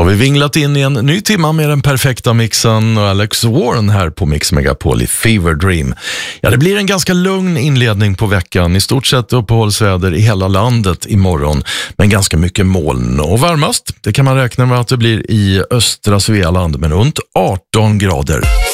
Har vi vinglat in i en ny timma med den perfekta mixen och Alex Warren här på Mix Megapol i Fever Dream. Ja, det blir en ganska lugn inledning på veckan. I stort sett uppehållsväder i hela landet imorgon, men ganska mycket moln. Och varmast, det kan man räkna med att det blir i östra Svealand med runt 18 grader.